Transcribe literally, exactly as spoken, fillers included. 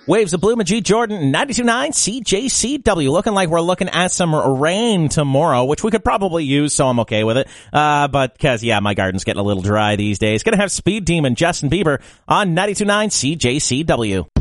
Waves of Blue, Majid Jordan, ninety-two point nine C J C W. Looking like we're looking at some rain tomorrow, which we could probably use, so I'm okay with it. Uh, but, cause, yeah, my garden's getting a little dry these days. Gonna have Speed Demon, Justin Bieber on ninety-two point nine C J C W.